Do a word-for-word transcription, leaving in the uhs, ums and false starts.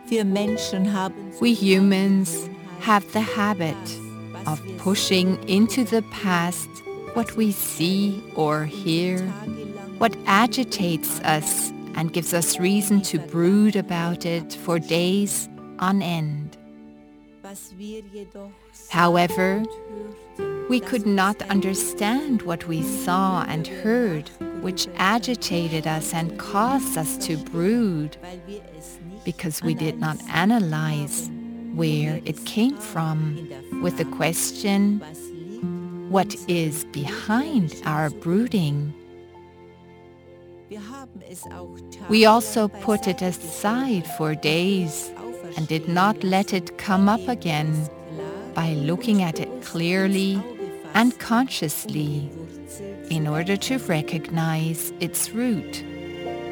Wir Menschen haben We humans have the habit of pushing into the past what we see or hear, what agitates us and gives us reason to brood about it for days on end. was wir jedoch However, hörten, we could not understand what we saw and heard, which agitated us and caused us to brood, weil wir es nicht because we did not analyze where it came from with the question, was liegt. what is behind our brooding? Wir haben es auch We also tagelang put it beiseite aside geschoben, for days and did not let it come up again by looking at it clearly and consciously in order to recognize its root.